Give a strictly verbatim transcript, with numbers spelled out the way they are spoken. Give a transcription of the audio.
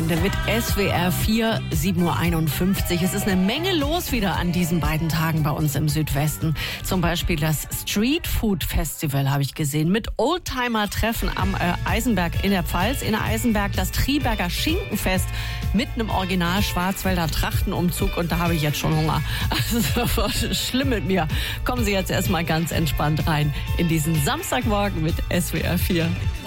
Wochenende mit S W R vier, sieben Uhr einundfünfzig. Es ist eine Menge los wieder an diesen beiden Tagen bei uns im Südwesten. Zum Beispiel das Street Food Festival habe ich gesehen mit Oldtimer-Treffen am äh, Eisenberg in der Pfalz. In Eisenberg das Triberger Schinkenfest mit einem Original Schwarzwälder Trachtenumzug. Und da habe ich jetzt schon Hunger. Also schlimm mit mir. Kommen Sie jetzt erstmal ganz entspannt rein in diesen Samstagmorgen mit S W R vier.